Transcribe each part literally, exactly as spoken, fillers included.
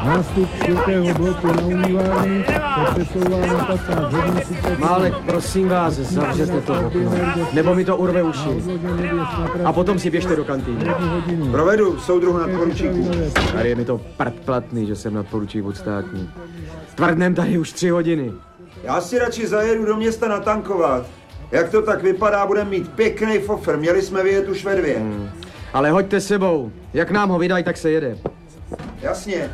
Nástup čtvrtého bloku na umývárny se přesouvá na patnáct hodin třicet. Málek, prosím vás, zavřete to okno, nebo mi to urve uši. A potom si běžte do kantýny. Provedu, soudruhu nadporučíku. Tady je mi to predplatný, že jsem nadporučík od státní. Tvrdnem tady už tři hodiny. Já si radši zajedu do města natankovat. Jak to tak vypadá, budeme mít pěkný fofer. Měli jsme vyjet už ve dvě. Hmm. Ale hoďte sebou. Jak nám ho vydají, tak se jede. Jasně.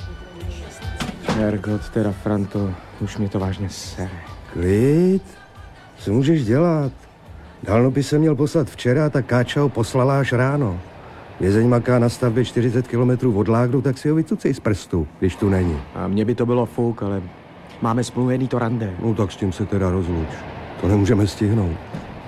Hergot, teda Franto, už mě to vážně sere. Klid? Co můžeš dělat? Dálnopis jsem měl poslat včera, tak Káča ho poslala až ráno. Vězeň maká na stavbě čtyřicet kilometrů od Lágru, tak si ho vycucej z prstu, když tu není. A mně by to bylo fuk, ale máme smluvený to rande. No tak s tím se teda rozluč. To nemůžeme stihnout.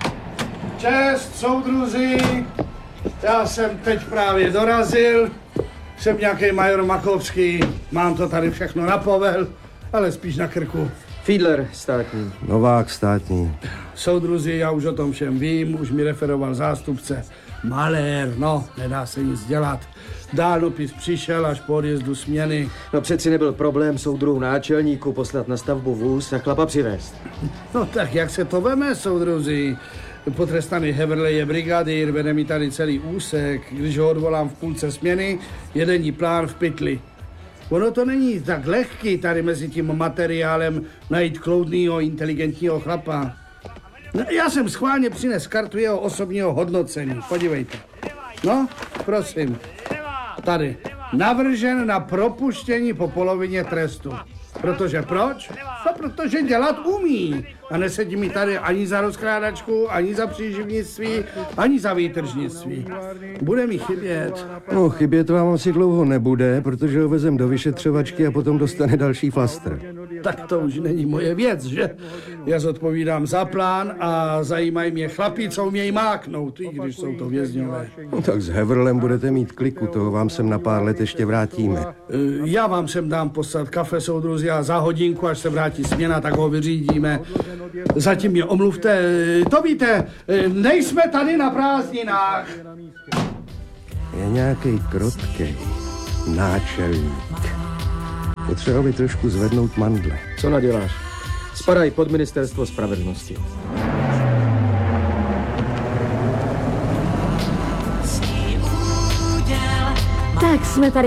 Čest, soudruzi! Já jsem teď právě dorazil. Jsem nějaký major Makovský. Mám to tady všechno na povel, ale spíš na krku. Fiedler, státní. Novák, státní. Soudruzi, já už o tom všem vím, už mi referoval zástupce. Malér, no, nedá se nic dělat. Dálnopis přišel až po odjezdu směny. No přeci nebyl problém soudruhu náčelníku poslat na stavbu vůz a chlapa přivést. No tak jak se to veme, soudruzi? Potrestaný Heverley je brigádýr, vede mi tady celý úsek. Když ho odvolám v půlce směny, jedenní plán v pytli. Ono to není tak lehký tady mezi tím materiálem najít kloudnýho, inteligentního chlapa. No, já jsem schválně přines kartu jeho osobního hodnocení. Podívejte. No, prosím. Tady. Navržen na propuštění po polovině trestu. Protože proč? No, protože dělat umí. A nesedí mi tady ani za rozkrádačku, ani za příživnictví, ani za výtržnictví. Bude mi chybět. No, chybět vám asi dlouho nebude, protože ho vezem do vyšetřovačky a potom dostane další flastr. Tak to už není moje věc, že? Já zodpovídám za plán a zajímají mě chlapí, co umějí máknout, i když jsou to vězňové. No, tak s Heverlem budete mít kliku, toho vám sem na pár let ještě vrátíme. Já vám sem dám poslat kafe, soudruzi, a za hodinku, až se vrátí směna, tak ho vyřídíme. Zatím mě omluvte. To víte, nejsme tady na prázdninách. Je nějaký krotkej náčelník. Potřeba by trošku zvednout mandle. Co naděláš? Spadaj pod ministerstvo spravedlnosti. Tak jsme tady